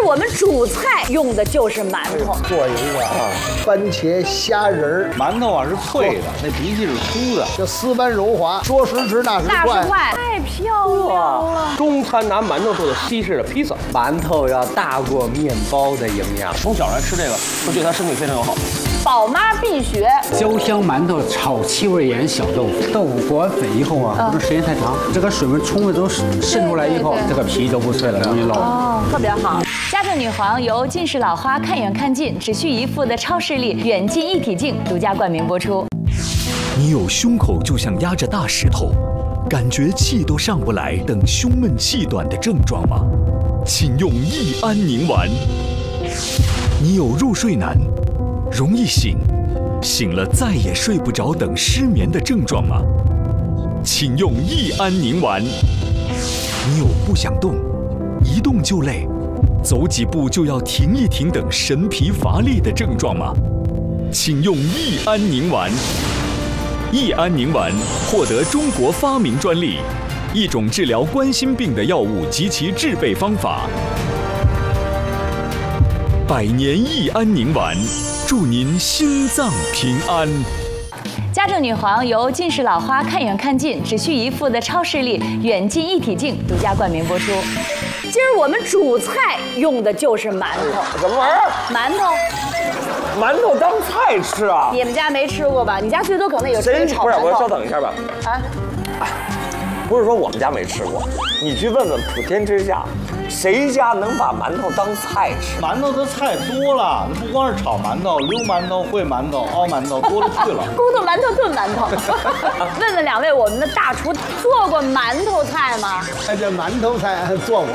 我们主菜用的就是馒头。 做一个番茄虾仁儿， 馒头啊是脆的，那脾气是粗的， 这丝般柔滑，说时迟那时快。 太漂亮了！ 中餐拿馒头做的西式的披萨， 馒头要大过面包的营养。 从小来吃这个，会对他身体非常有好。 宝妈必学焦香馒头炒气味盐小豆腐，豆腐裹完粉以后啊，不是时间太长，这个水分充分都渗出来以后，这个皮就不脆了，容易老。 哦，特别好。 家政女皇由近视老花看远看近只需一副的超视力远近一体镜独家冠名播出。 你有胸口就像压着大石头，感觉气都上不来等胸闷气短的症状吗？请用益安宁丸。你有入睡难，容易醒，醒了再也睡不着等失眠的症状吗？请用益安宁丸。你有不想动，一动就累，走几步就要停一停等神疲乏力的症状吗？请用益安宁丸。益安宁丸获得中国发明专利，一种治疗冠心病的药物及其制备方法。百年益安宁丸，祝您心脏平安。 家政女皇由近视老花看远看近只需一副的超视力远近一体镜独家冠名播出。 今儿我们主菜用的就是馒头。 什么玩意儿？ 馒头。 馒头当菜吃啊？ 你们家没吃过吧？你家最多可能有吃炒馒头。 不是，我稍等一下吧。 啊， 不是说我们家没吃过，你去问问普天之下，谁家能把馒头当菜吃？ 馒头的菜多了，不光是炒馒头、溜馒头、烩馒头、熬馒头，多了去了。 咕嘟馒头炖馒头。问问两位，我们的大厨做过馒头菜吗？ 这馒头菜做过。